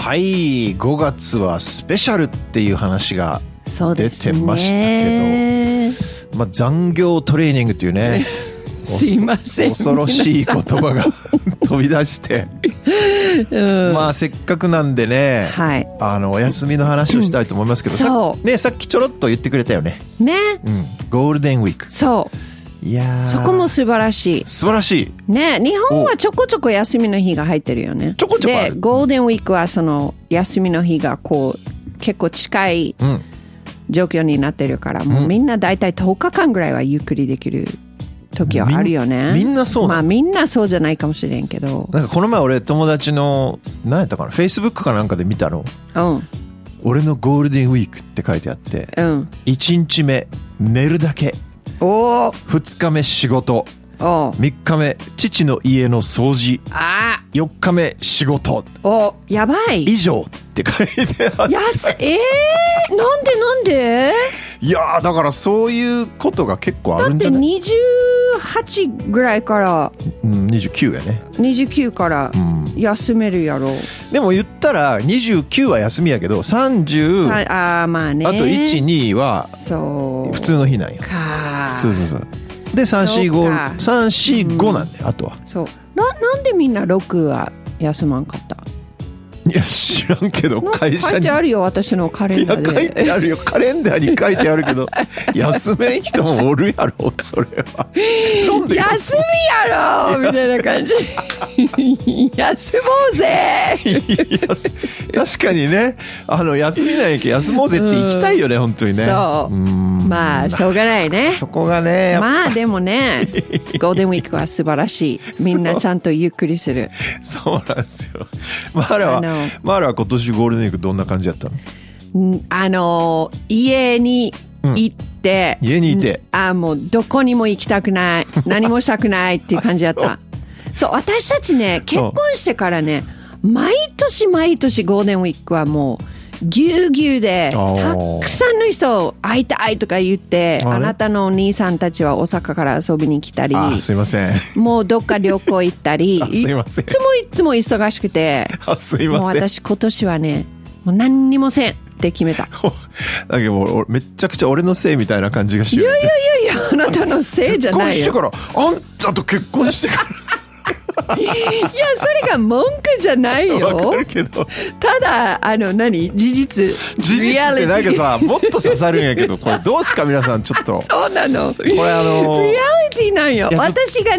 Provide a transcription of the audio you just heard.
はい、5月はスペシャルっていう話が出てましたけど、まあ、残業トレーニングっていうねすいません恐ろしい言葉が飛び出して、まあせっかくなんでね、 はい、 お休みの話をしたいと思いますけど、さっきちょろっと言ってくれたよね。 ね、 ゴールデンウィーク。 そう。いやそこも素晴らしい。 素晴らしい。 ね、日本はちょこちょこ休みの日が入ってるよね。 ちょこちょこある。 で、ゴールデンウィークはその休みの日がこう結構近い状況になってるから、もうみんなだいたい10日間ぐらいはゆっくりできる時はあるよね。 みんなそうなの？ まあみんなそうじゃないかもしれんけど。 なんかこの前俺友達の何やったかな、Facebook かなんかで見たの。俺のゴールデンウィークって書いてあって、1日目寝るだけ。2日目仕事、3日目父の家の掃除、4日目仕事、 やばい以上って書いてあって、 なんでいやーだからそういうことが結構あるんじゃない？ だって28ぐらいから、 29やね。 29から休めるやろ。 でも言ったら29は休みやけど30、 まあね、 あと1、2は普通の日なんや。そうで3、4、5、3、4、5なんだよ。あとはそう。なんでみんな6は休まんかった？ いや知らんけど、会社に書いてあるよ、私のカレンダーで。 いや書いてあるよ、カレンダーに書いてあるけど休めん人もおるやろそれは。なんで休みやろみたいな感じ休もうぜ確かにね、休みないけど休もうぜって行きたいよね、本当にね。 そうまあしょうがないね、 そこがね。 まあでもねゴールデンウィークは素晴らしい。みんなちゃんとゆっくりする。 そうなんですよ。マーラは今年ゴールデンウィークどんな感じだったの？ 家に行って、もうどこにも行きたくない何もしたくないっていう感じだったそう、私たちね結婚してからね、毎年ゴールデンウィークはもうぎゅうぎゅうでたくさんの人会いたいとか言って、あなたのお兄さんたちは大阪から遊びに来たり、 すいません、 もうどっか旅行行ったりいつも忙しくて、 すいません、 もう私今年はねもう何にもせんって決めた。 だけどもうめちゃくちゃ俺のせいみたいな感じがしてる。 いやあなたのせいじゃないよ。 結婚してからあんたと結婚してからいやそれが文句じゃないよ。 わかるけど、 ただ事実ってなんかさ、もっと刺さるんやけど、これどうすか皆さん、ちょっとそうなの、 これリアリティなんよ。私が